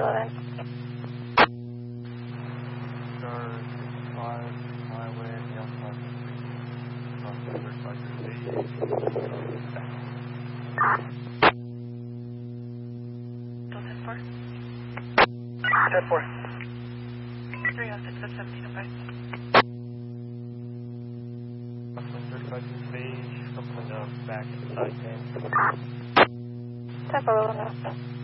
11. Star 65, highway, Alpha 35 Don't hit 4. 10-4. 306 at 17 and 5. 35 stage, something back inside 10. 10-4, 11.